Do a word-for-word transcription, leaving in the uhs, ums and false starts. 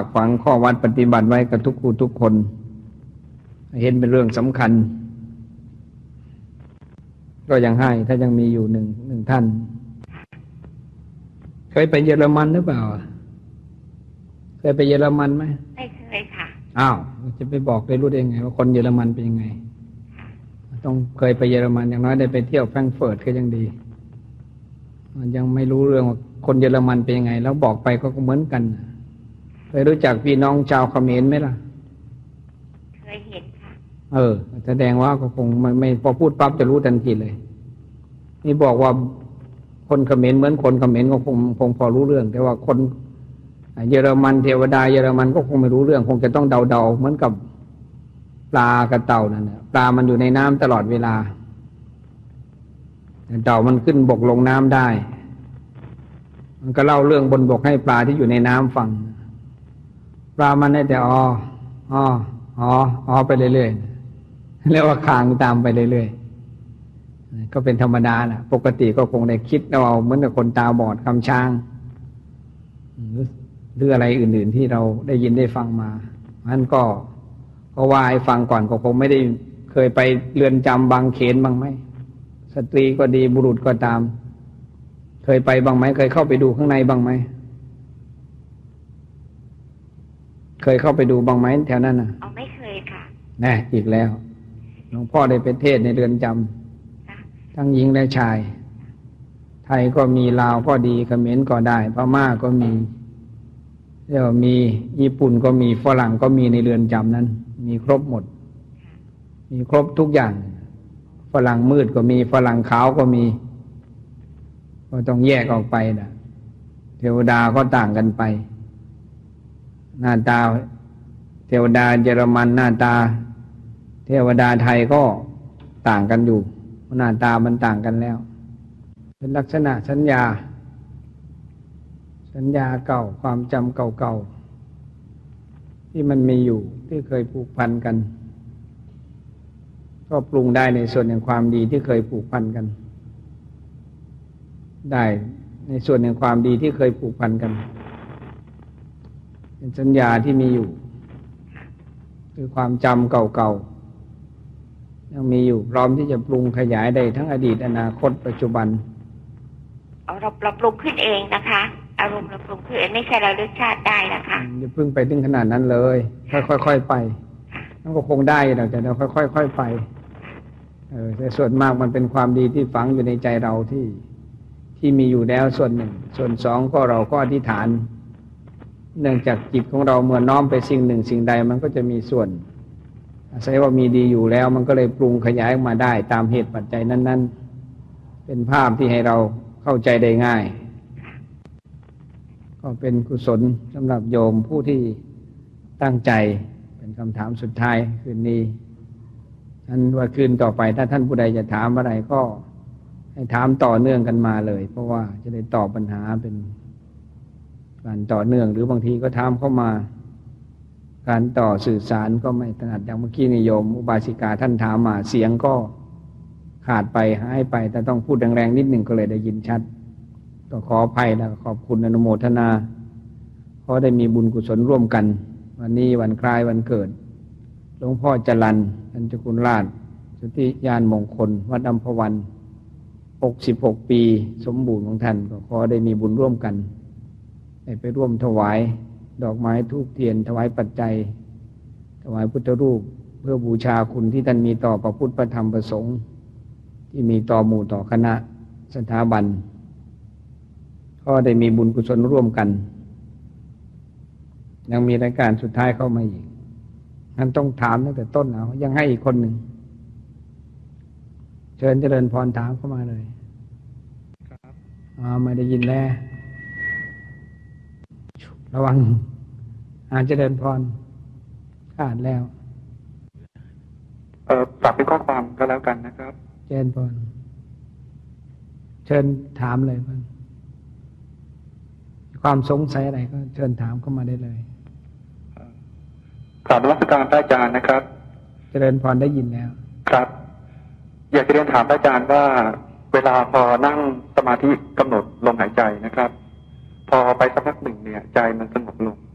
ฝังข้อวัดปฏิบัติไว้กับทุกคู่ทุกคนเห็นเป็นเรื่องสำคัญก็ยังให้ถ้ายังมีอยู่หนึ่งหนึ่งท่านเคยไปเยอรมันหรือเปล่าเคยไปเยอรมันไหมไม่เคยค่ะอ้าวจะไปบอกได้รู้ได้ไงว่าคนเยอรมันเป็นยังไงต้องเคยไปเยอรมันอย่างน้อยได้ไปเที่ยวแฟรงก์เฟิร์ตก็ยังดีมันยังไม่รู้เรื่องว่าคนเยอรมันเป็นยังไงแล้วบอกไปก็เหมือนกันเคยรู้จักพี่น้องชาวเขมรไหมล่ะเคยเห็นค่ะเออแสดงว่าก็คงไม่ไม่พอพูดปั๊บจะรู้ทันทีเลยนี่บอกว่าคนเขมรเหมือนคนเขมรก็คงคงพอรู้เรื่องแต่ว่าคนเยอรมันเทวดาเยอรมันก็คงไม่รู้เรื่องคงจะต้องเดาๆเหมือนกับปลากระเต่านั่นแหละปลามันอยู่ในน้ำตลอดเวลาเต่ามันขึ้นบกลงน้ำได้มันก็เล่าเรื่องบนบกให้ปลาที่อยู่ในน้ำฟังปลามันได้แต่อ๋ออ๋ออ๋ออ๋อไปเรื่อยๆเรียกว่าคางตามไปเรื่อยๆก็เป็นธรรมดาแหละปกติก็คงได้คิดเอาเหมือนกับคนตาบอดคำช้างหรืออะไรอื่นๆที่เราได้ยินได้ฟังมามันก็เพราะว่าให้ฟังก่อนก็คงไม่ได้เคยไปเรือนจำบางเขนบ้างไหมสตรีก็ดีบุรุษก็ตามเคยไปบ้างไหมเคยเข้าไปดูข้างในบ้างไหมเคยเข้าไปดูบ้างไหมแถวนั้นน่ะอ๋อไม่เคยค่ะแน่อีกแล้วหลวงพ่อได้ไปเทศในเรือนจำทั้งหญิงและชายไทยก็มีลาวก็ดีเขมรก็ได้พม่าก็มีเรียกว่ามีญี่ปุ่นก็มีฝรั่งก็มีในเรือนจำนั้นมีครบหมดมีครบทุกอย่างฝรั่งมืดก็มีฝรั่งขาวก็มีก็ต้องแยกออกไปนะเทวดาก็ต่างกันไปหน้าตาเทวดาเยอรมันหน้าตาเทวดาไทยก็ต่างกันอยู่หน้าตามันต่างกันแล้วเป็นลักษณะสัญญาสัญญาเก่าความจำเก่าๆที่มันมีอยู่ที่เคยผูกพันกันก็ปรุงได้ในส่วนแห่งความดีที่เคยผูกพันกันได้ในส่วนแห่งความดีที่เคยผูกพันกันเป็นสัญญาที่มีอยู่คือความจำเก่าๆยังมีอยู่พร้อมที่จะปรุงขยายได้ทั้งอดีตอนาคตปัจจุบันเอาเราปรับปรุงขึ้นเองนะคะอารมณ์เราปรุงขึ้นเองไม่ใช่เราเลือกชาติได้นะคะอย่าเพิ่งไปถึงขนาดนั้นเลยค่อยๆไปนั่นก็คงได้แต่เราค่อยๆไปเออแต่ส่วนมากมันเป็นความดีที่ฝังอยู่ในใจเราที่ที่มีอยู่แล้วส่วนหนึ่งส่วนสองก็เราก็อธิษฐานเนื่องจากจิตของเราเมื่อน้อมไปสิ่งหนึ่งสิ่งใดมันก็จะมีส่วนอาศัยว่ามีดีอยู่แล้วมันก็เลยปรุงขยายออกมาได้ตามเหตุปัจจัยนั้นๆเป็นภาพที่ให้เราเข้าใจได้ง่ายก็เป็นกุศลสำหรับโยมผู้ที่ตั้งใจเป็นคำถามสุดท้ายคืนนี้ท่านว่าคืนต่อไปถ้าท่านผู้ใดจะถามอะไรก็ให้ถามต่อเนื่องกันมาเลยเพราะว่าจะได้ตอบปัญหาเป็นการต่อเนื่องหรือบางทีก็ถามเข้ามาการต่อสื่อสารก็ไม่ถนัดอย่างเมื่อกี้นิยมอุบาสิกาท่านถามมาเสียงก็ขาดไปหายไปแต่ต้องพูดแรงๆนิดหนึ่งก็เลยได้ยินชัดก็ขออภัยและขอบคุณอนุโมทนาเพราะได้มีบุญกุศลร่วมกันวันนี้วันคล้ายวันเกิดหลวงพ่อจรัญอัญชกุลราชสุทธิญาณมงคลวัดอัมพวันหกสิบหกปีสมบูรณ์ของท่านก็ขอได้มีบุญร่วมกันได้ไปร่วมถวายดอกไม้ธูปเทียนถวายปัจจัยถวายพุทธรูปเพื่อบูชาคุณที่ท่านมีต่อพระพุทธพระธรรมพระสงฆ์ที่มีต่อหมู่ต่อคณะสถาบันก็ได้มีบุญกุศลร่วมกันยังมีรายการสุดท้ายเข้ามาอีกท่านต้องถามตั้งแต่ต้นเอายังให้อีกคนหนึ่งเชิญเจริญพรถามเข้ามาเลยครับอ๋อไม่ได้ยินแล้วระวังอาจจะเจริญพรขาดแล้วเอ่อฝากเป็นข้อความก็แล้วกันนะครับเจริญพรเชิญถามเลยครับความสงสัยอะไรก็เชิญถามเข้ามาได้เลยกราบนมัสการพระอาจารย์นะครับเจริญพรได้ยินแล้วครับอยากจะเรียนถามพระอาจารย์ว่าเวลาพอนั่งสมาธิกำหนดลมหายใจนะครับพอไปสักพักหนึ่งเนี่ยใจมันสงบลง